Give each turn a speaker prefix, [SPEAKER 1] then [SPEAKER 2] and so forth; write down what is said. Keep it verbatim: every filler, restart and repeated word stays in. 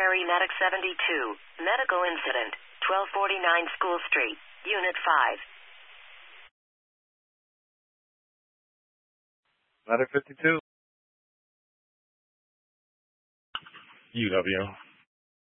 [SPEAKER 1] Military Medic seventy-two, medical incident, twelve forty-nine School Street, Unit five.
[SPEAKER 2] Medic fifty-two. U W.